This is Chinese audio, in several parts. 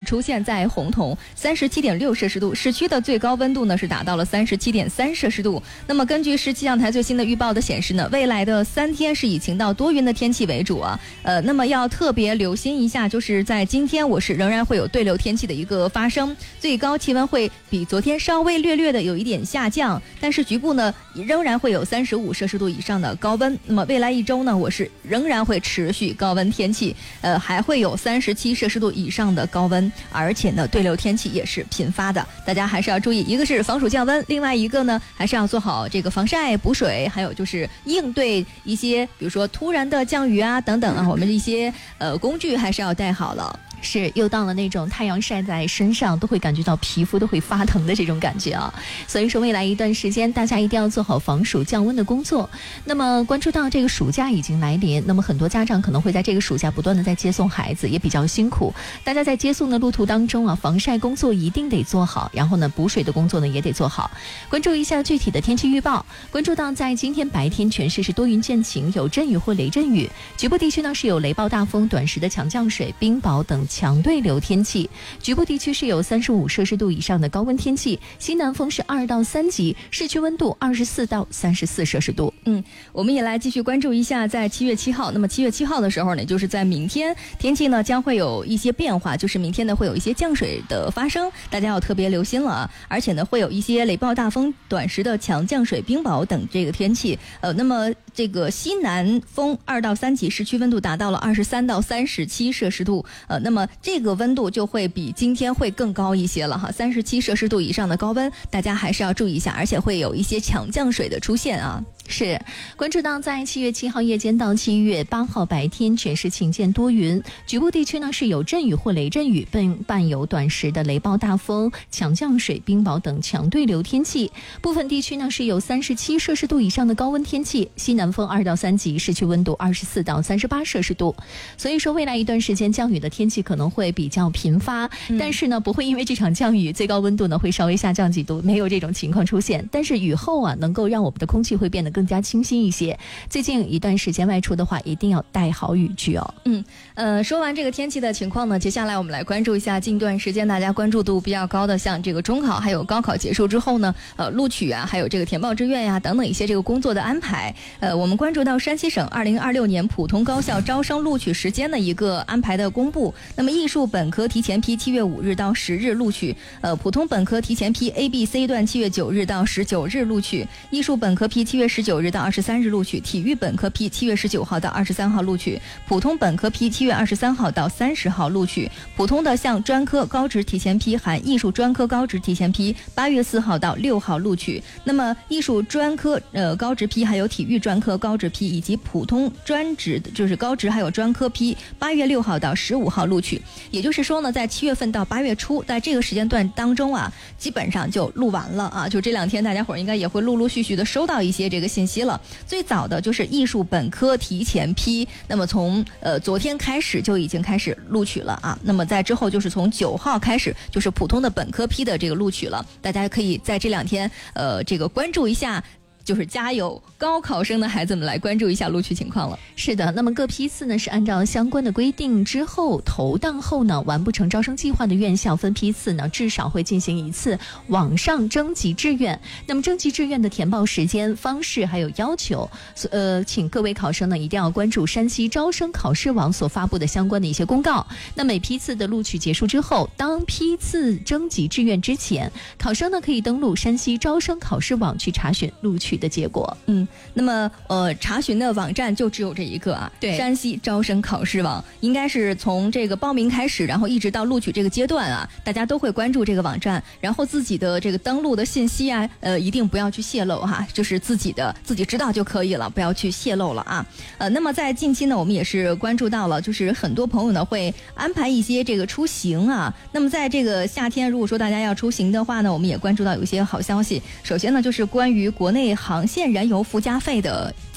出现在红桐37.6摄氏度，市区的最高温度呢是达到了37.3摄氏度。那么根据市气象台最新的预报的显示呢，未来的3天是以晴到多云的天气为主啊。那么要特别留心一下，就是在今天仍然会有对流天气的一个发生，最高气温会比昨天稍微略的有一点下降，但是局部呢仍然会有35摄氏度以上的高温。那么未来1周呢，仍然会持续高温天气，还会有37摄氏度以上的高温，而且呢对流天气也是频发的，大家还是要注意，一个是防暑降温，另外一个呢还是要做好这个防晒补水，还有就是应对一些比如说突然的降雨啊等等啊，我们的一些工具还是要带好了。 是，又到了那种太阳晒在身上都会感觉到皮肤都会发疼的这种感觉啊，所以说未来一段时间大家一定要做好防暑降温的工作。那么关注到这个暑假已经来临，那么很多家长可能会在这个暑假不断的在接送孩子，也比较辛苦，大家在接送的路途当中啊，防晒工作一定得做好，然后呢补水的工作呢也得做好。关注一下具体的天气预报，关注到在今天白天全市是多云见晴，有阵雨或雷阵雨，局部地区呢是有雷暴大风、短时的强降水、冰雹等强对流天气，局部地区是有35摄氏度以上的高温天气，西南风是2到3级，市区温度24到34摄氏度。 我们也来继续关注一下在7月7号，那么7月7号的时候呢，就是在明天天气呢将会有一些变化，就是明天呢会有一些降水的发生，大家要特别留心了啊，而且呢会有一些雷暴大风、短时的强降水、冰雹等这个天气，那么这个西南风2到3级，市区温度达到了23到37摄氏度，那么这个温度就会比今天会更高一些了哈，37摄氏度以上的高温，大家还是要注意一下，而且会有一些强降水的出现啊。 是，关注到在7月7号夜间到7月8号白天全市晴间多云，局部地区呢是有阵雨或雷阵雨，伴有短时的雷暴大风、强降水、冰雹等强对流天气，部分地区呢是有37摄氏度以上的高温天气，西南风2到3级，市区温度24到38摄氏度。所以说未来一段时间降雨的天气可能会比较频发，但是呢不会因为这场降雨最高温度呢会稍微下降几度，没有这种情况出现，但是雨后啊能够让我们的空气会变得更加清新一些，最近一段时间外出的话一定要带好雨具哦。 说完这个天气的情况呢，接下来我们来关注一下近段时间大家关注度比较高的，像这个中考还有高考结束之后呢，录取啊，还有这个填报志愿呀等等一些这个工作的安排。我们关注到山西省2026年普通高校招生录取时间的一个安排的公布。那么艺术本科提前批7月5日到10日录取，普通本科提前批 A、B、C 段7月9日到19日录取，艺术本科批7月19日到23日录取，体育本科批7月19号到23号录取，普通本科批7月23号到30号录取，普通的像专科高职提前批含艺术专科高职提前批8月4号到6号录取，那么艺术专科高职批还有体育专科高职批以及普通专职就是高职还有专科批8月6号到15号录取。也就是说呢，在7月份到8月初，在这个时间段当中啊，基本上就录完了啊，就这2天大家伙应该也会陆陆续续的收到一些这个信息了。最早的就是艺术本科提前批，那么从昨天开始就已经开始录取了啊，那么在之后就是从9号开始就是普通的本科批的这个录取了，大家可以在这2天这个关注一下，就是加油高考生的孩子们来关注一下录取情况了。 是的，那么各批次呢是按照相关的规定之后投档后呢，完不成招生计划的院校分批次呢至少会进行1次网上征集志愿。那么征集志愿的填报时间、方式还有要求，请各位考生呢一定要关注山西招生考试网所发布的相关的一些公告。那每批次的录取结束之后，当批次征集志愿之前，考生呢可以登录山西招生考试网去查询录取的结果。 那么查询的网站就只有这一个啊， 对， 山西招生考试网，应该是从这个报名开始，然后一直到录取这个阶段啊，大家都会关注这个网站，然后自己的这个登录的信息啊，一定不要去泄露哈，就是自己知道就可以了，不要去泄露了啊。那么在近期呢，我们也是关注到了，就是很多朋友呢会安排一些这个出行啊。那么在这个夏天，如果说大家要出行的话呢，我们也关注到有一些好消息。首先呢，就是关于国内航线燃油附加费的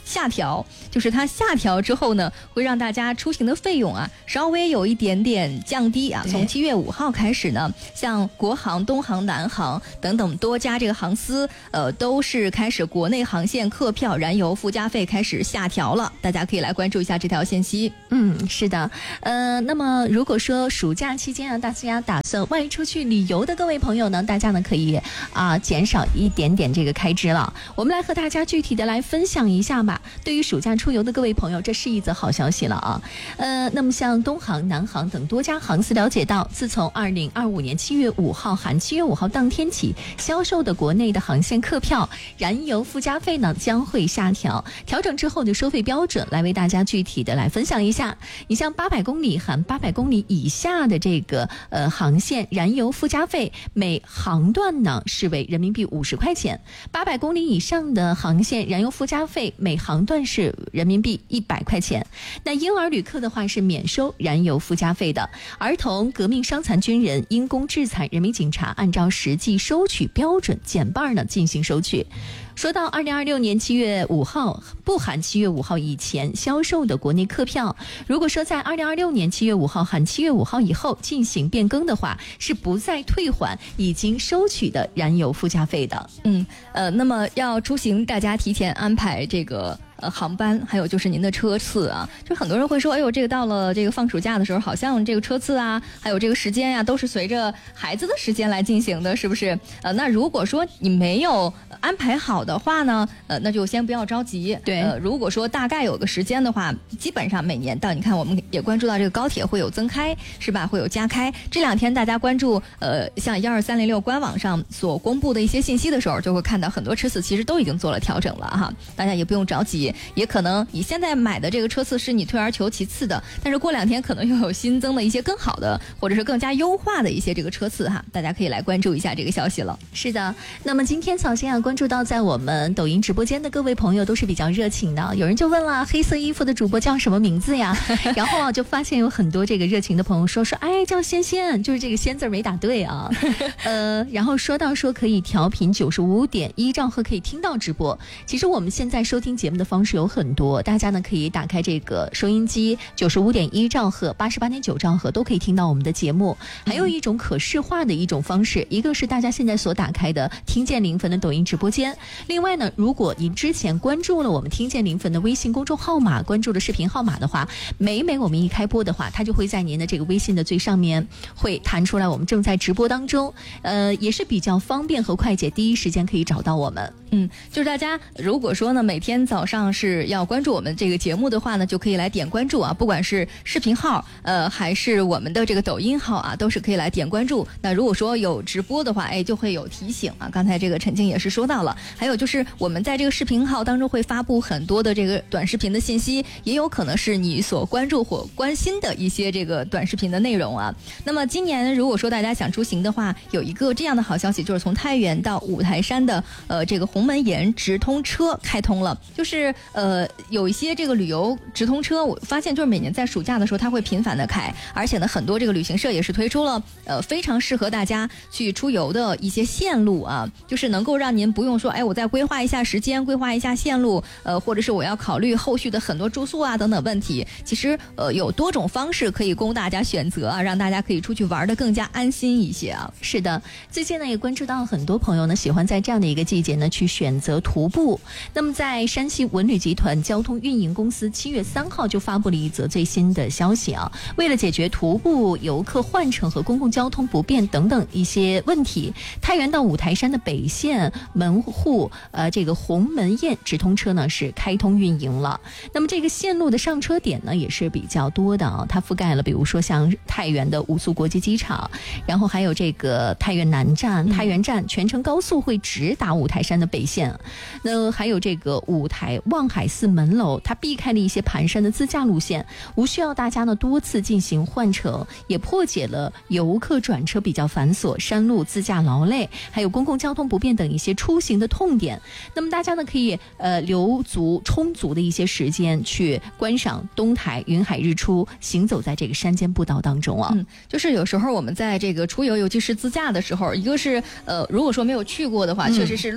下调，就是它下调之后呢，会让大家出行的费用啊稍微有一点点降低啊。从7月5号开始呢，像国航、东航、南航等等多家这个航司，都是开始国内航线客票燃油附加费开始下调了，大家可以来关注一下这条信息。 是的，那么如果说暑假期间啊，大家打算外出去旅游的各位朋友呢，大家呢可以减少一点点这个开支了。我们来和大家具体的来分享一下吧。对于暑假出游的各位朋友，这是一则好消息了啊。那么像东航、南航等多家航司了解到，自从2025年7月5号含7月5号当天起，销售的国内的航线客票燃油附加费呢将会下调，调整之后的收费标准来为大家具体的来分享一下。你像800公里含800公里以下的这个航线燃油附加费，每航段呢是为人民币50块钱；800公里以上的航线燃油附加费每航段是人民币100块钱。那婴儿旅客的话是免收燃油附加费的，儿童、革命伤残军人、因公致残人民警察按照实际收取标准减半呢进行收取。说到2026年7月5号，不含7月5号以前销售的国内客票，如果说在2026年7月5号含7月5号以后进行变更的话，是不再退还已经收取的燃油附加费的。 那么要出行，大家提前安排这个航班，还有就是您的车次啊，就很多人会说，哎呦，这个到了这个放暑假的时候，好像这个车次啊，还有这个时间呀，都是随着孩子的时间来进行的，是不是？那如果说你没有安排好的话呢，那就先不要着急。 对， 如果说大概有个时间的话，基本上每年到，你看我们也关注到这个高铁会有增开，是吧？会有加开。这两天大家关注像12306官网上所公布的一些信息的时候，就会看到很多车次其实都已经做了调整了哈，大家也不用着急。也可能你现在买的这个车次是你退而求其次的，但是过2天可能又有新增的一些更好的，或者是更加优化的一些这个车次哈，大家可以来关注一下这个消息了。 是的，那么今天早先关注到在我们抖音直播间的各位朋友都是比较热情的，有人就问了，黑色衣服的主播叫什么名字呀？然后就发现有很多这个热情的朋友说哎，叫仙仙，就是这个仙字没打对啊。然后说到说可以调频95.1兆赫可以听到直播，其实我们现在收听节目的方式有很多，大家呢可以打开这个收音机95.1兆赫、88.9兆赫都可以听到我们的节目。还有一种可视化的一种方式，一个是大家现在所打开的听见零分的抖音直播间，另外呢，如果您之前关注了我们听见零分的微信公众号码，关注了视频号码的话，每我们一开播的话，它就会在您的这个微信的最上面会弹出来我们正在直播当中，也是比较方便和快捷，第一时间可以找到我们。 就是大家如果说呢每天早上是要关注我们这个节目的话呢，就可以来点关注啊，不管是视频号还是我们的这个抖音号啊，都是可以来点关注。那如果说有直播的话，就会有提醒啊。刚才这个陈静也是说到了，还有就是我们在这个视频号当中会发布很多的这个短视频的信息，也有可能是你所关注或关心的一些这个短视频的内容啊。那么今年如果说大家想出行的话，有一个这样的好消息，就是从太原到五台山的这个鸿门岩直通车开通了。就是有一些这个旅游直通车，我发现就是每年在暑假的时候它会频繁的开，而且呢很多这个旅行社也是推出了非常适合大家去出游的一些线路啊，就是能够让您不用说我再规划一下时间，规划一下线路，或者是我要考虑后续的很多住宿啊等等问题。其实有多种方式可以供大家选择啊，让大家可以出去玩得更加安心一些啊。 是的，最近呢也关注到很多朋友呢喜欢在这样的一个季节呢去选择徒步。那么在山西文旅集团交通运营公司7月3号就发布了一则最新的消息啊，为了解决徒步游客换乘和公共交通不便等等一些问题，太原到五台山的北线门户这个鸿门宴直通车呢是开通运营了。那么这个线路的上车点呢也是比较多的啊，它覆盖了比如说像太原的乌苏国际机场，然后还有这个太原南站、太原站，全程高速会直达五台山的北线。那还有这个五台望海寺门楼，它避开了一些盘山的自驾路线，无需要大家呢多次进行换乘，也破解了游客转车比较繁琐、山路自驾劳累，还有公共交通不便等一些出行的痛点。那么大家呢可以留足充足的一些时间去观赏东台云海日出，行走在这个山间步道当中啊。 就是有时候我们在这个出游，尤其是自驾的时候，一个是如果说没有去过的话，确实是路线不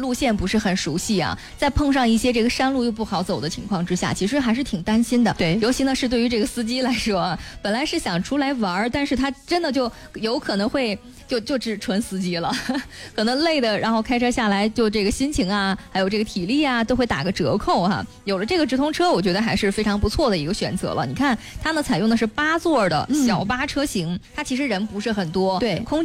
不是很熟悉啊，再碰上一些这个山路又不好走的情况之下，其实还是挺担心的。 对， 尤其呢是对于这个司机来说，本来是想出来玩，但是他真的就有可能会就只纯司机了，可能累的，然后开车下来就这个心情啊，还有这个体力啊，都会打个折扣哈。有了这个直通车，我觉得还是非常不错的一个选择了。你看它呢采用的是8座的小巴车型，它其实人不是很多， 对， 空